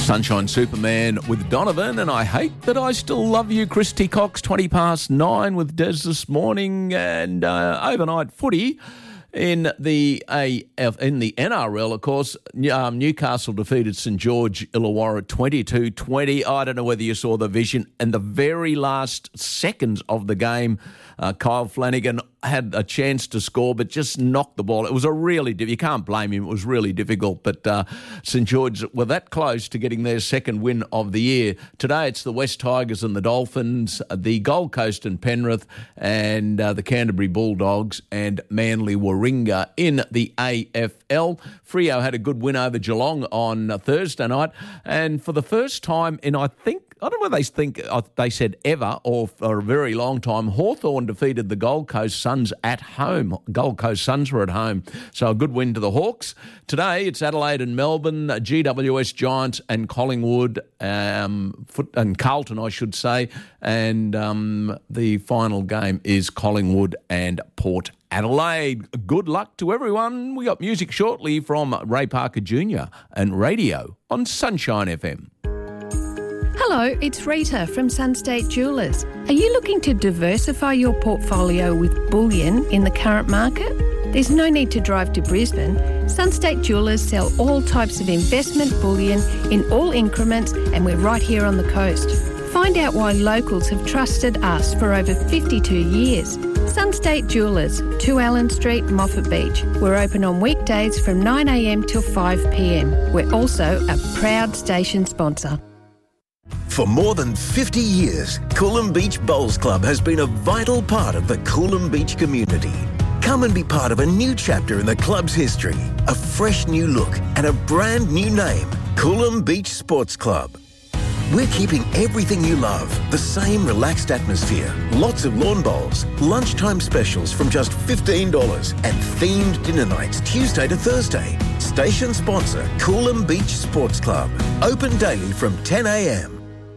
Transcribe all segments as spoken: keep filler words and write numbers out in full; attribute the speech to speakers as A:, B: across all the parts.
A: Sunshine Superman with Donovan, and I hate that I still love you. Christy Cox, twenty past nine with Des this morning, and uh, overnight footy in the A F, in the N R L, of course. Um, Newcastle defeated St George Illawarra twenty-two twenty. I don't know whether you saw the vision. In the very last seconds of the game, uh, Kyle Flanagan had a chance to score, but just knocked the ball. It was a really, you can't blame him. It was really difficult, but uh, St George were that close to getting their second win of the year. Today it's the West Tigers and the Dolphins, the Gold Coast and Penrith, and uh, the Canterbury Bulldogs and Manly Warringah in the A F L. Freo had a good win over Geelong on uh, Thursday night, and for the first time in, I think, I don't know whether they think uh, they said ever or for a very long time, Hawthorn defeated the Gold Coast Suns at home. Gold Coast Suns were at home. So a good win to the Hawks. Today it's Adelaide and Melbourne, G W S Giants and Collingwood, um, foot, and Carlton, I should say. And um, the final game is Collingwood and Port Adelaide. Good luck to everyone. We got music shortly from Ray Parker Junior and radio on Sunshine F M.
B: Hello, it's Rita from Sunstate Jewellers. Are you looking to diversify your portfolio with bullion in the current market? There's no need to drive to Brisbane. Sunstate Jewellers sell all types of investment bullion in all increments, and we're right here on the coast. Find out why locals have trusted us for over fifty-two years. Sunstate Jewellers, two Allen Street, Moffat Beach. We're open on weekdays from nine a m till five p m. We're also a proud station sponsor.
C: For more than fifty years, Coolum Beach Bowls Club has been a vital part of the Coolum Beach community. Come and be part of a new chapter in the club's history, a fresh new look and a brand new name, Coolum Beach Sports Club. We're keeping everything you love, the same relaxed atmosphere, lots of lawn bowls, lunchtime specials from just fifteen dollars and themed dinner nights Tuesday to Thursday. Station sponsor, Coolum Beach Sports Club. Open daily from ten a m.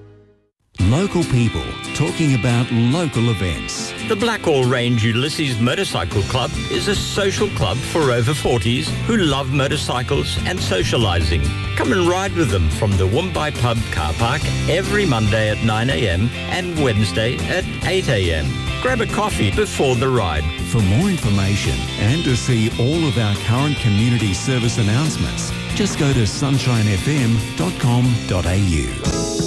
D: Local people talking about local events.
E: The Blackall Range Ulysses Motorcycle Club is a social club for over forties who love motorcycles and socialising. Come and ride with them from the Woombye Pub car park every Monday at nine a m and Wednesday at eight a m. Grab a coffee before the ride.
D: For more information and to see all of our current community service announcements, just go to sunshine f m dot com dot a u.